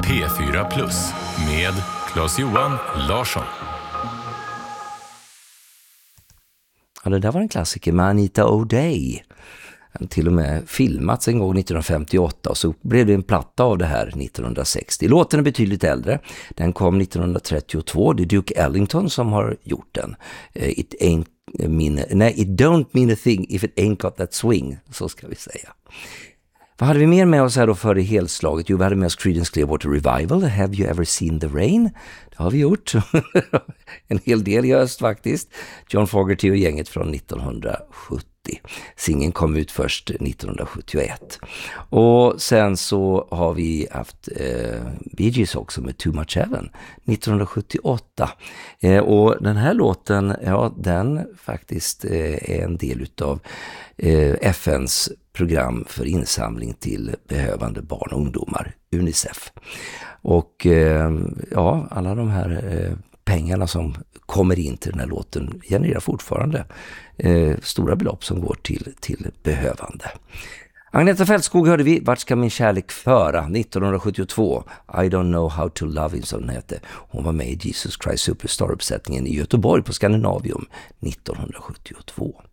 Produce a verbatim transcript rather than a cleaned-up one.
P fyra Plus med Claes-Johan Larsson. Ja, det där var en klassiker med Anita O'Day. Den till och med filmats en gång nittonhundrafemtioåtta och så blev det en platta av det här nittonhundrasextio. Låten är betydligt äldre. Den kom nittonhundratrettiotvå. Det är Duke Ellington som har gjort den. It ain't mean, nej, it don't mean a thing if it ain't got that swing, så ska vi säga. Vad hade vi mer med oss här då före helslaget? Jo, vi hade med oss Creedence Clearwater Revival, Have You Ever Seen the Rain? Det har vi gjort. En hel del i öst faktiskt. John Fogerty och gänget från nittonhundrasjuttio. Singeln kom ut först nittonhundrasjuttioett. Och sen så har vi haft eh, Bee Gees också med Too Much Heaven nittonhundrasjuttioåtta. Eh, och den här låten, ja, den faktiskt eh, är en del utav eh, F N:s program för insamling till behövande barn och ungdomar, UNICEF. Och eh, ja, alla de här eh, pengarna som kommer in till den här låten genererar fortfarande eh, stora belopp som går till, till behövande. Agneta Fältskog hörde vi, Vart ska min kärlek föra? nittonhundrasjuttiotvå. I don't know how to love him, som den hette. Hon var med i Jesus Christ Superstar-uppsättningen i Göteborg på Scandinavium nittonhundrasjuttiotvå.